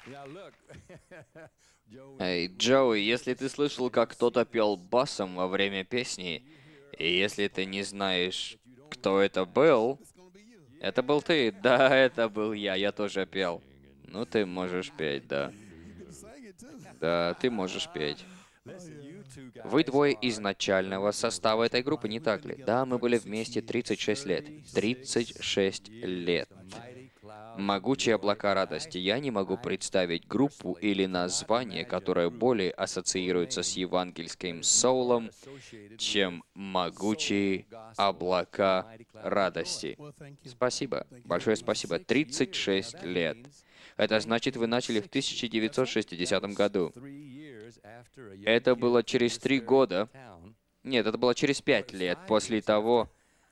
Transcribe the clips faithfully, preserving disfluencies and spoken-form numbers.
Эй, Джоуи, если ты слышал, как кто-то пел басом во время песни, и если ты не знаешь, кто это был, это был ты. Да, это был я, я тоже пел. Ну, ты можешь петь, да. Да, ты можешь петь. Вы двое изначального состава этой группы, не так ли? Да, мы были вместе тридцать шесть лет. тридцать шесть лет. Могучие облака радости. Я не могу представить группу или название, которое более ассоциируется с евангельским соулом, чем могучие облака радости. Спасибо. Большое спасибо. тридцать шесть лет. Это значит, вы начали в тысяча девятьсот шестидесятом году. Это было через три года. Нет, это было через пять лет после того,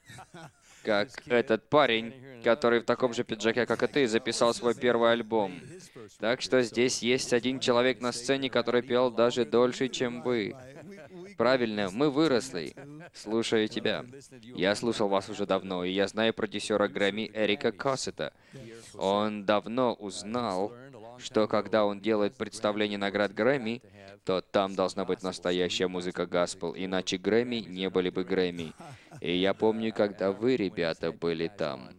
как этот парень, который в таком же пиджаке, как и ты, записал свой первый альбом. Так что здесь есть один человек на сцене, который пел даже дольше, чем вы. Правильно, мы выросли. Слушаю тебя. Я слушал вас уже давно, и я знаю продюсера Грэмми Эрика Коссета. Он давно узнал, что когда он делает представление наград Грэмми, то там должна быть настоящая музыка госпел, иначе Грэмми не были бы Грэмми. И я помню, когда вы, ребята, были там.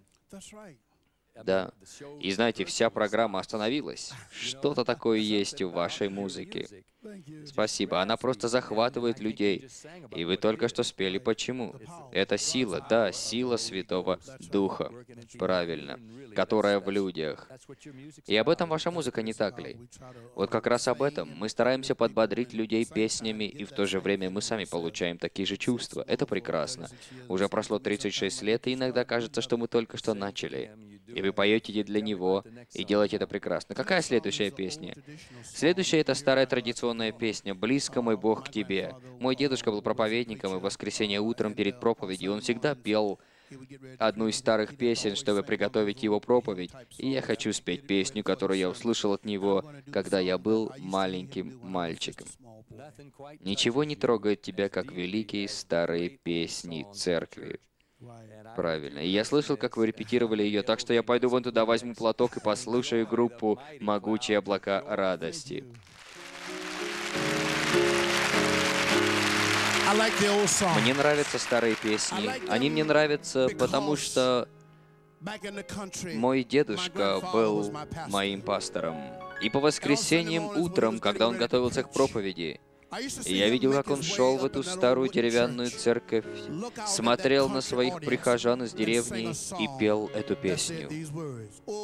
Да. И знаете, вся программа остановилась. Что-то такое есть в вашей музыке. Спасибо. Она просто захватывает людей. И вы только что спели почему. Это сила, да, сила Святого Духа. Правильно. Которая в людях. И об этом ваша музыка, не так ли? Вот как раз об этом. Мы стараемся подбодрить людей песнями, и в то же время мы сами получаем такие же чувства. Это прекрасно. Уже прошло тридцать шесть лет, и иногда кажется, что мы только что начали. И вы поете и для него, и делаете это прекрасно. Какая следующая песня? Следующая — это старая традиционная песня «Близко, мой Бог, к тебе». Мой дедушка был проповедником, и в воскресенье утром перед проповедью он всегда пел одну из старых песен, чтобы приготовить его проповедь. И я хочу спеть песню, которую я услышал от него, когда я был маленьким мальчиком. «Ничего не трогает тебя, как великие старые песни церкви». Правильно. И я слышал, как вы репетировали ее, так что я пойду вон туда, возьму платок и послушаю группу «Могучие облака радости». Мне нравятся старые песни. Они мне нравятся, потому что мой дедушка был моим пастором. И по воскресеньям утром, когда он готовился к проповеди, я видел, как он шел в эту старую деревянную церковь, смотрел на своих прихожан из деревни и пел эту песню.